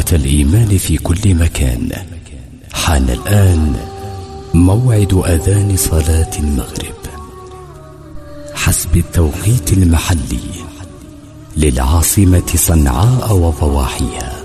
الإيمان في كل مكان، حان الآن موعد أذان صلاة المغرب حسب التوقيت المحلي للعاصمة صنعاء وضواحيها.